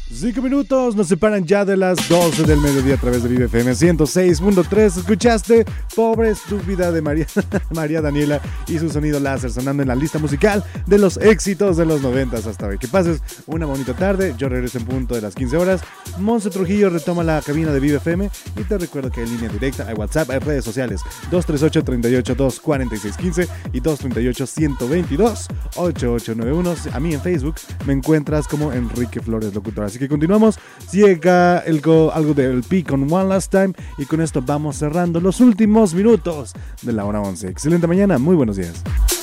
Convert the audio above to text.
5 minutos nos separan ya de las 12 del mediodía a través de Vive FM 106.3. Escuchaste Pobre Estúpida de María Daniela y su sonido láser sonando en la lista musical de los éxitos de los 90 hasta hoy. Que pases una bonita tarde. Yo regreso en punto de las 15 horas. Monse Trujillo retoma la cabina de Vive FM y te recuerdo que hay línea directa, hay WhatsApp, hay redes sociales 238-38-246-15 y 238-122-8891. A mí en Facebook me encuentras como Enrique Flores Locutor. Así que continuamos. Llega algo del Pi con One Last Time y con esto vamos cerrando los últimos minutos de la hora 11. Excelente mañana, muy buenos días.